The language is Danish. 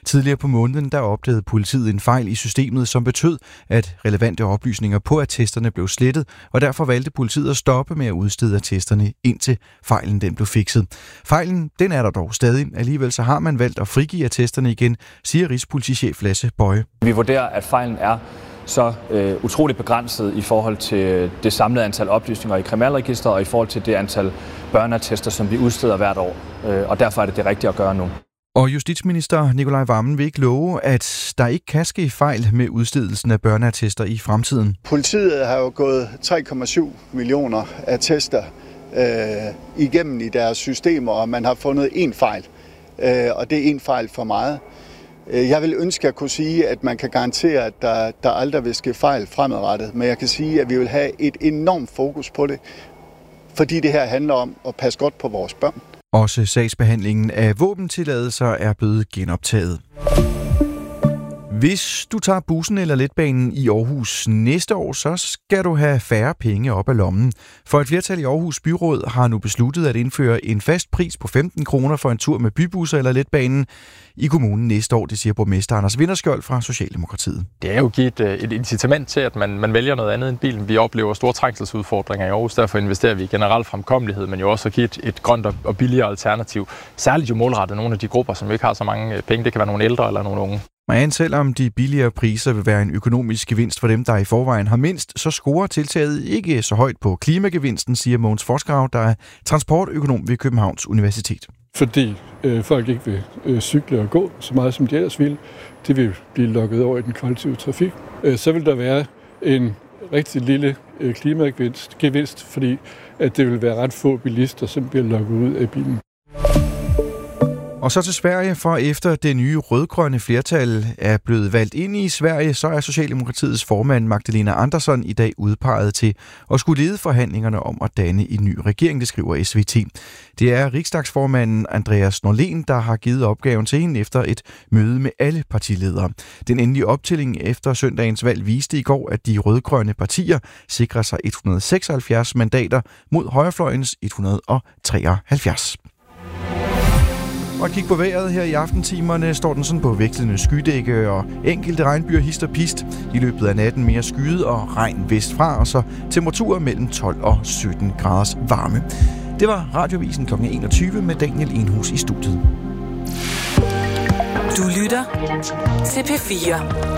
Tidligere på måneden der opdagede politiet en fejl i systemet, som betød, at relevante oplysninger på attesterne blev slettet, og derfor valgte politiet at stoppe med at udstede attesterne, indtil fejlen den blev fikset. Fejlen den er der dog stadig. Alligevel så har man valgt at frigive attesterne igen, siger Rigspolitichef Lasse Boje. Vi vurderer, at fejlen er så utroligt begrænset i forhold til det samlede antal oplysninger i Kriminalregisteret og i forhold til det antal børneattester, som vi udsteder hvert år. Og derfor er det rigtige at gøre nu. Og justitsminister Nicolai Wammen vil ikke love, at der ikke kan ske fejl med udstedelsen af børneattester i fremtiden. Politiet har jo gået 3,7 millioner attester igennem i deres systemer, og man har fundet én fejl. Og det er én fejl for meget. Jeg vil ønske at kunne sige, at man kan garantere, at der aldrig vil ske fejl fremadrettet. Men jeg kan sige, at vi vil have et enormt fokus på det, fordi det her handler om at passe godt på vores børn. Også sagsbehandlingen af våbentilladelser er blevet genoptaget. Hvis du tager bussen eller letbanen i Aarhus næste år, så skal du have færre penge op af lommen. For et flertal i Aarhus Byråd har nu besluttet at indføre en fast pris på 15 kroner for en tur med bybusser eller letbanen i kommunen næste år, det siger borgmester Anders Vinterskjold fra Socialdemokratiet. Det er jo givet et incitament til, at man vælger noget andet end bilen. Vi oplever store trængselsudfordringer i Aarhus, derfor investerer vi i generel fremkommelighed, men jo også at give et grønt og billigere alternativ. Særligt jo målrettet nogle af de grupper, som ikke har så mange penge. Det kan være nogle ældre eller nogle unge. Men selvom de billigere priser vil være en økonomisk gevinst for dem, der i forvejen har mindst, så scorer tiltaget ikke så højt på klimagevinsten, siger Mogens Forsgrav, der er transportøkonom ved Københavns Universitet. Fordi folk ikke vil cykle og gå så meget, som de ellers vil. Det vil blive lukket over i den kollektive trafik. Så vil der være en rigtig lille klimagevinst, fordi at det vil være ret få bilister, som bliver lukket ud af bilen. Og så til Sverige, for efter det nye rødgrønne flertal er blevet valgt ind i Sverige, så er Socialdemokratiets formand Magdalena Andersson i dag udpeget til at skulle lede forhandlingerne om at danne en ny regering, det skriver SVT. Det er riksdagsformanden Andreas Norlén, der har givet opgaven til hende efter et møde med alle partiledere. Den endelige optælling efter søndagens valg viste i går, at de rødgrønne partier sikrer sig 176 mandater mod højrefløjens 173. Og kig på vejret her i aftentimerne, står den sådan på vekslende skydække og enkelte regnbyer hist og pist. I løbet af natten mere skyet og regn vestfra, og så temperaturer mellem 12 og 17 graders varme. Det var Radiovisen kl. 21 med Daniel Enhus i studiet. Du lytter til P4.